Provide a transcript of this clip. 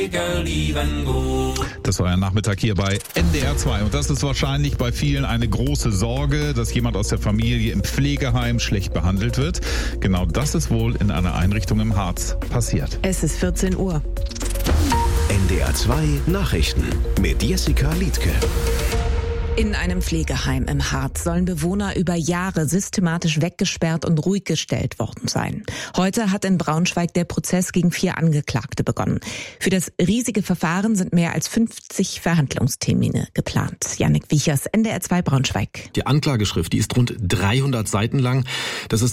Das war ein Nachmittag hier bei NDR 2 und das ist wahrscheinlich bei vielen eine große Sorge, dass jemand aus der Familie im Pflegeheim schlecht behandelt wird. Genau das ist wohl in einer Einrichtung im Harz passiert. Es ist 14 Uhr. NDR 2 Nachrichten mit Jessica Liedtke. In einem Pflegeheim im Harz sollen Bewohner über Jahre systematisch weggesperrt und ruhig gestellt worden sein. Heute hat in Braunschweig der Prozess gegen 4 Angeklagte begonnen. Für das riesige Verfahren sind mehr als 50 Verhandlungstermine geplant. Jannik Wiechers, NDR 2 Braunschweig. Die Anklageschrift, die ist rund 300 Seiten lang. Das ist